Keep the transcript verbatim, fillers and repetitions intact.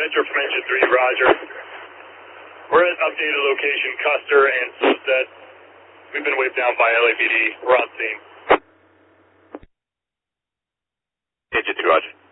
Venture from Engine three, roger. We're at updated location, Custer and Sunset. We've been waved down by L A P D. We're on scene. Engine two, roger.